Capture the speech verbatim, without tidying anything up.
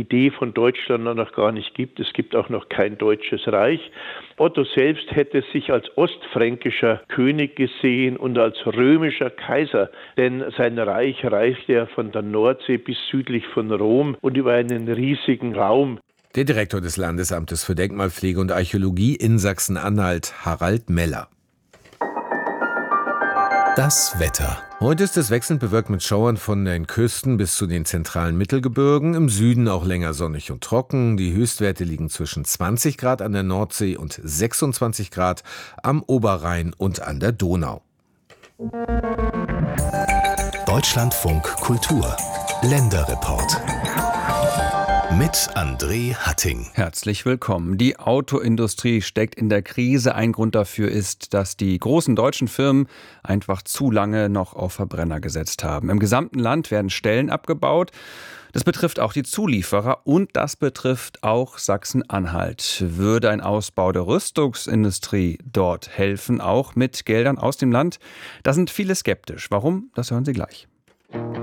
Idee von Deutschland noch gar nicht gibt. Es gibt auch noch kein deutsches Reich. Otto selbst hätte sich als ostfränkischer König gesehen und als römischer Kaiser, denn sein Reich reichte ja von der Nordsee bis südlich von Rom und über einen riesigen Raum. Der Direktor des Landesamtes für Denkmalpflege und Archäologie in Sachsen-Anhalt, Harald Meller. Das Wetter. Heute ist es wechselnd bewölkt mit Schauern von den Küsten bis zu den zentralen Mittelgebirgen. Im Süden auch länger sonnig und trocken. Die Höchstwerte liegen zwischen zwanzig Grad an der Nordsee und sechsundzwanzig Grad am Oberrhein und an der Donau. Deutschlandfunk Kultur. Länderreport. Mit André Hatting. Herzlich willkommen. Die Autoindustrie steckt in der Krise. Ein Grund dafür ist, dass die großen deutschen Firmen einfach zu lange noch auf Verbrenner gesetzt haben. Im gesamten Land werden Stellen abgebaut. Das betrifft auch die Zulieferer und das betrifft auch Sachsen-Anhalt. Würde ein Ausbau der Rüstungsindustrie dort helfen, auch mit Geldern aus dem Land? Da sind viele skeptisch. Warum? Das hören Sie gleich.